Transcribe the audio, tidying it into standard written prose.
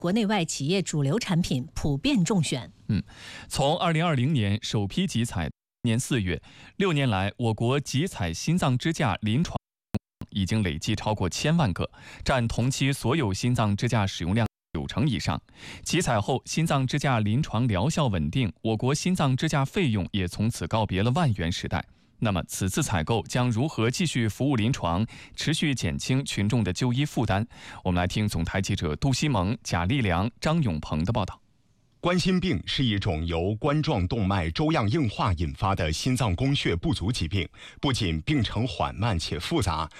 国内外企业主流产品普遍中选。 从2020年首批集采，年4月，6年来，我国集采心脏支架临床已经累计超过1000万个，占同期所有心脏支架使用量90%以上。集采后，心脏支架临床疗效稳定，我国心脏支架费用也从此告别了万元时代。那么，此次采购将如何继续服务临床，持续减轻群众的就医负担？我们来听总台记者杜西蒙、贾立良、张永鹏的报道。 冠心病是一种由冠状动脉粥样硬化引发的心脏供血不足疾病，不仅病程缓慢且复杂，